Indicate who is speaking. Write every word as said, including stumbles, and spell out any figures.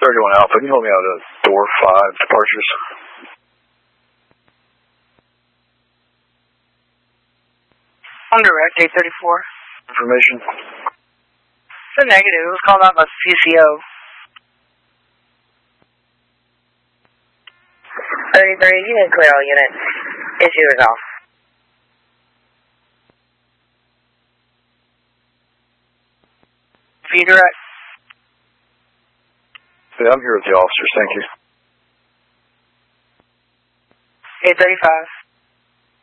Speaker 1: thirty-one Alpha, can you hold me out of door five departures?
Speaker 2: On direct, eight thirty-four.
Speaker 1: Information?
Speaker 2: It's a negative. It was called out by C C O.
Speaker 3: thirty-three, you can clear all units. Issue resolved.
Speaker 2: View direct.
Speaker 1: Yeah, I'm here with the officers, thank you.
Speaker 2: eight thirty-five.